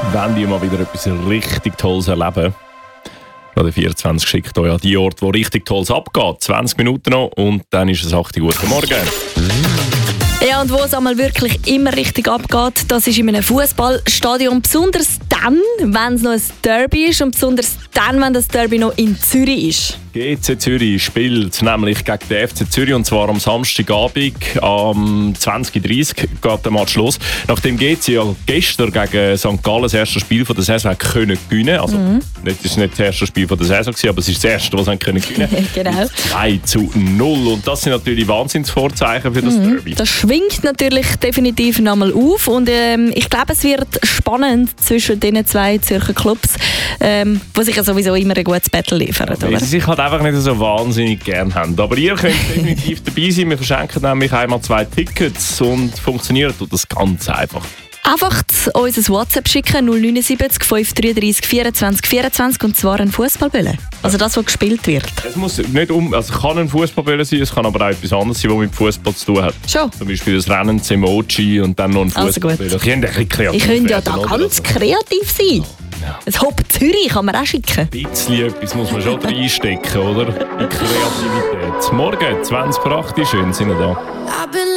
wenn die mal wieder etwas richtig Tolles erleben. Der 24 schickt euch an die Ort, wo richtig Tolles abgeht. 20 Minuten noch und dann ist es 8 Uhr. Guten Morgen. Ja, und wo es einmal wirklich immer richtig abgeht, das ist in einem Fußballstadion. Besonders dann, wenn es noch ein Derby ist und besonders dann, wenn das Derby noch in Zürich ist. GC Zürich spielt nämlich gegen den FC Zürich und zwar am Samstagabend um 20:30 geht der Match los. Nachdem GC ja gestern gegen St. Gallen das erste Spiel von der Saison gewinnen konnte. Also das war nicht das erste Spiel von der Saison, aber es ist das erste, was sie gewinnen konnten. Genau. 2:0. Und das sind natürlich Wahnsinnsvorzeichen für das Derby. Das schwingt natürlich definitiv nochmal auf und ich glaube, es wird spannend zwischen diesen zwei Zürcher Clubs, die sich ja sowieso immer ein gutes Battle liefern. Weil sie sich halt einfach nicht so wahnsinnig gern haben. Aber ihr könnt definitiv dabei sein. Wir verschenken nämlich einmal 2 Tickets und funktioniert das ganz einfach. Einfach uns ein WhatsApp schicken, 079 533 24 24 und zwar ein Fußballbälle. Also das, was gespielt wird. Es muss nicht kann ein Fußballbälle sein, es kann aber auch etwas anderes sein, was mit Fußball zu tun hat. Schon. Zum Beispiel das Rennen, das Emoji und dann noch ein Fußballbälle. Also ich könnte ja da ganz kreativ sein. Ja. Ein Hopp Zürich kann man auch schicken. Ein bisschen etwas muss man schon reinstecken, oder? In Kreativität. Morgen, 20:08, schön sind wir da.